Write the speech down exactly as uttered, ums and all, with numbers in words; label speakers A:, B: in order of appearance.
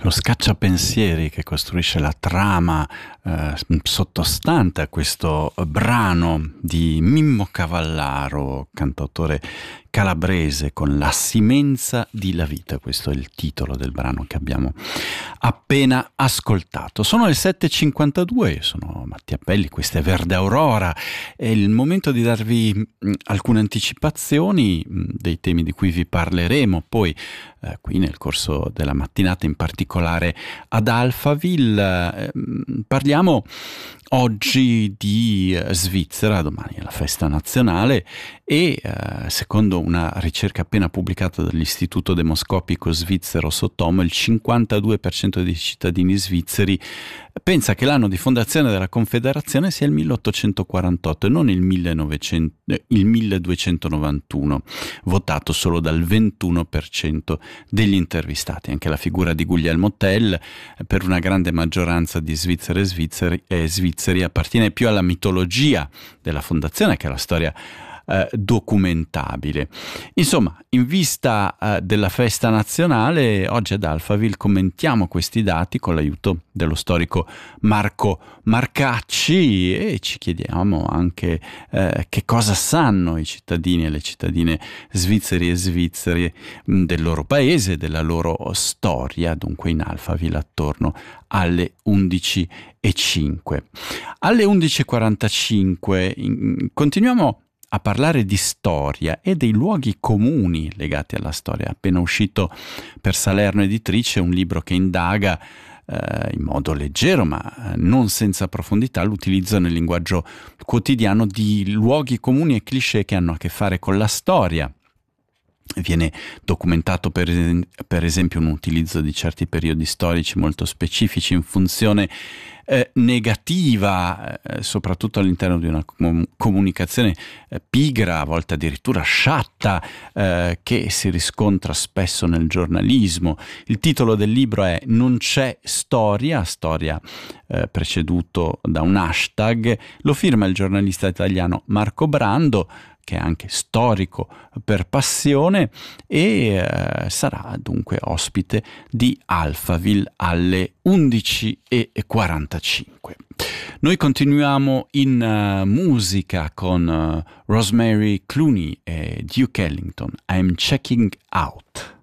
A: Lo scacciapensieri che costruisce la trama eh, sottostante a questo brano di Mimmo Cavallaro, cantautore calabrese, con La Simenza di la vita. Questo è il titolo del brano che abbiamo appena ascoltato. Sono le sette e cinquantadue, io sono Mattia Pelli, questa è Verde Aurora. È il momento di darvi mh, alcune anticipazioni mh, dei temi di cui vi parleremo poi eh, qui nel corso della mattinata, in particolare ad Alphaville. Eh, parliamo oggi di Svizzera, domani è la festa nazionale e eh, secondo una ricerca appena pubblicata dall'Istituto Demoscopico Svizzero Sottomo, il cinquantadue per cento dei cittadini svizzeri pensa che l'anno di fondazione della Confederazione sia il milleottocentoquarantotto e non il, millenovecento, il milleduecentonovantuno, votato solo dal ventuno per cento degli intervistati. Anche la figura di Guglielmo Tell, per una grande maggioranza di svizzere e svizzeri, e svizzeri appartiene più alla mitologia della fondazione che alla storia Eh, documentabile. Insomma, in vista eh, della festa nazionale, oggi ad Alphaville commentiamo questi dati con l'aiuto dello storico Marco Marcacci e ci chiediamo anche eh, che cosa sanno i cittadini e le cittadine svizzeri e svizzeri mh, del loro paese, della loro storia, dunque in Alphaville attorno alle undici e cinque. Alle undici e quarantacinque in, continuiamo a parlare di storia e dei luoghi comuni legati alla storia. È appena uscito per Salerno Editrice un libro che indaga eh, in modo leggero ma non senza profondità l'utilizzo nel linguaggio quotidiano di luoghi comuni e cliché che hanno a che fare con la storia. Viene documentato per, es- per esempio un utilizzo di certi periodi storici molto specifici in funzione eh, negativa, eh, soprattutto all'interno di una com- comunicazione eh, pigra, a volte addirittura sciatta, eh, che si riscontra spesso nel giornalismo. Il titolo del libro è Non c'è storia, storia eh, preceduto da un hashtag. Lo firma il giornalista italiano Marco Brando, che è anche storico per passione e eh, sarà dunque ospite di Alphaville alle undici e quarantacinque. Noi continuiamo in uh, musica con uh, Rosemary Clooney e Duke Ellington, I'm Checking Out.